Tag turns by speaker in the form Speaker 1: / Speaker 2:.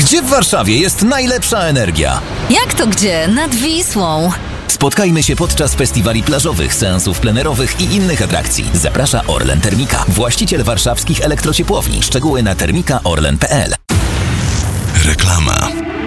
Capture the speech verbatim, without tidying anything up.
Speaker 1: Gdzie w Warszawie jest najlepsza energia?
Speaker 2: Jak to gdzie? Nad Wisłą.
Speaker 1: Spotkajmy się podczas festiwali plażowych, seansów plenerowych i innych atrakcji. Zaprasza Orlen Termika, właściciel warszawskich elektrociepłowni. Szczegóły na termika orlen kropka p l.
Speaker 3: Reklama.